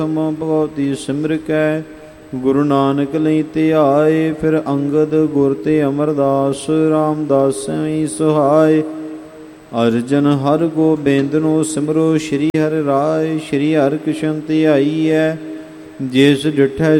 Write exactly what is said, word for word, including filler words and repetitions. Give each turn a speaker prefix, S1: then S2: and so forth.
S1: ਭਗਵਤੀ ਸਿਮਰ ਕੈ ਗੁਰੂ ਨਾਨਕ ਲਈ ਧਿਆਏ। ਫਿਰ ਅੰਗਦ ਗੁਰ ਤੇ ਅਮਰਦਾਸ ਰਾਮਦਾਸ ਹੀ ਸੁਹਾਏ। ਅਰਜਨ ਹਰ ਗੋਬਿੰਦ ਨੂੰ ਸਿਮਰੋ ਸ਼੍ਰੀ ਹਰਿ ਰਾਏ। ਸ਼੍ਰੀ ਹਰਿ ਕ੍ਰਿਸ਼ਨ ਧਿਆਈਐ ਜਿਸ ਡਿਠੈ